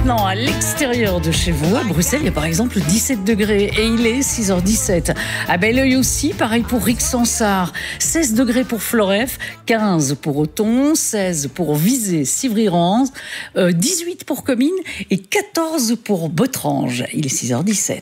maintenant à l'extérieur de chez vous. À Bruxelles, il y a par exemple 17 degrés et il est 6h17. À Belleuil aussi, pareil pour Rixensart. 16 degrés pour Floreffe, 15 pour Othon, 16 pour Visé, Civry-Rance, 18 pour Comines et 14 pour Botrange. Il est 6h17.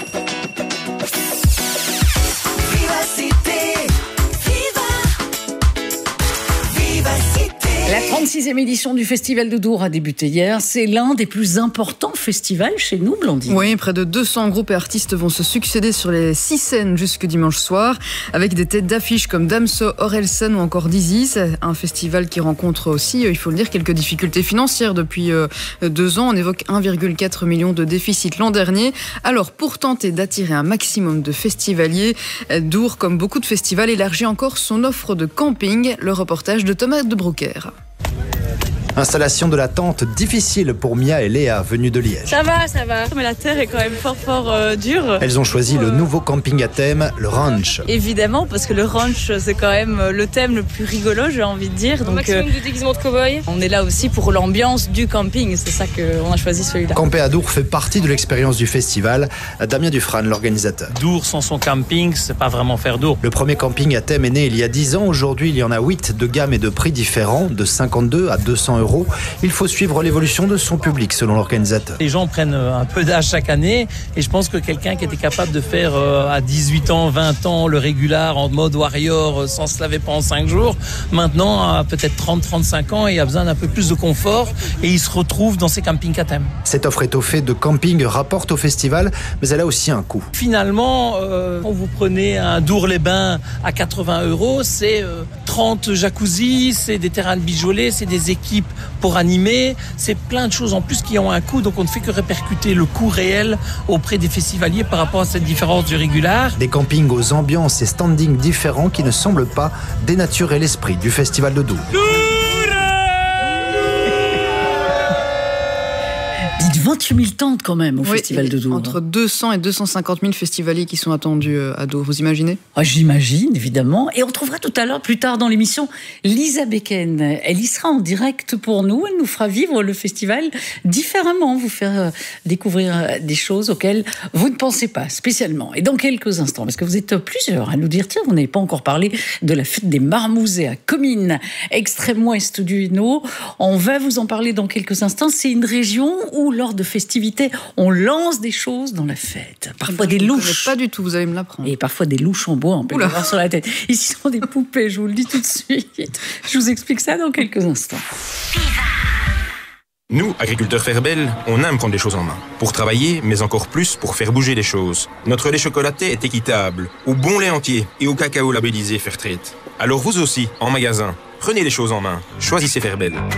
La 36e édition du Festival de Dour a débuté hier. C'est l'un des plus importants festivals chez nous, Blandine. Oui, près de 200 groupes et artistes vont se succéder sur les 6 scènes jusque dimanche soir, avec des têtes d'affiche comme Damso, Orelsan ou encore Dizzy. C'est un festival qui rencontre aussi, il faut le dire, quelques difficultés financières depuis 2 ans. On évoque 1,4 million de déficit l'an dernier. Alors, pour tenter d'attirer un maximum de festivaliers, Dour, comme beaucoup de festivals, élargit encore son offre de camping. Le reportage de Thomas de Broucker. Installation de la tente difficile pour Mia et Léa, venues de Liège. Ça va. Mais la terre est quand même fort dure. Elles ont choisi le nouveau camping à thème, le ranch. Évidemment, parce que le ranch, c'est quand même le thème le plus rigolo, j'ai envie de dire. Donc, maximum de déguisement de cow-boy. On est là aussi pour l'ambiance du camping. C'est ça qu'on a choisi celui-là. Camper à Dour fait partie de l'expérience du festival. Damien Dufresne, l'organisateur. Dour sans son camping, c'est pas vraiment faire Dour. Le premier camping à thème est né il y a 10 ans. Aujourd'hui, il y en a 8 de gamme et de prix différents, de 52 à 200 €. Il faut suivre l'évolution de son public, selon l'organisateur. Les gens prennent un peu d'âge chaque année et je pense que quelqu'un qui était capable de faire à 18 ans, 20 ans le régular en mode warrior sans se laver pendant 5 jours, maintenant a peut-être 30-35 ans et a besoin d'un peu plus de confort et il se retrouve dans ces campings à thème. Cette offre étoffée de camping rapporte au festival, mais elle a aussi un coût. Finalement, quand vous prenez un Dour-les-Bains à 80 €, c'est 30 jacuzzi, c'est des terrains de beach volley, c'est des équipes pour animer, c'est plein de choses en plus qui ont un coût, donc on ne fait que répercuter le coût réel auprès des festivaliers par rapport à cette différence du régular. Des campings aux ambiances et standings différents qui ne semblent pas dénaturer l'esprit du Festival de Dour. Dites 28 000 tentes quand même au Festival de Dour. Entre 200 et 250 000 festivaliers qui sont attendus à Dour, vous imaginez ? J'imagine, évidemment. Et on trouvera tout à l'heure, plus tard dans l'émission, Lisa Becken. Elle y sera en direct pour nous. Elle nous fera vivre le festival différemment, vous faire découvrir des choses auxquelles vous ne pensez pas spécialement. Et dans quelques instants, parce que vous êtes plusieurs à nous dire, tiens, vous n'avez pas encore parlé de la fête des Marmousets à Comines, extrême ouest du Hainaut. On va vous en parler dans quelques instants. C'est une région où, lors de festivités, on lance des choses dans la fête. Parfois des louches. Pas du tout, vous allez me l'apprendre. Et parfois des louches en bois, on peut les voir sur la tête. Ici sont des poupées, je vous le dis tout de suite. Je vous explique ça dans quelques instants. Nous, agriculteurs Ferbel, on aime prendre les choses en main. Pour travailler, mais encore plus pour faire bouger les choses. Notre lait chocolaté est équitable, au bon lait entier et au cacao labellisé Fairtrade. Alors vous aussi, en magasin, prenez les choses en main. Choisissez Ferbel.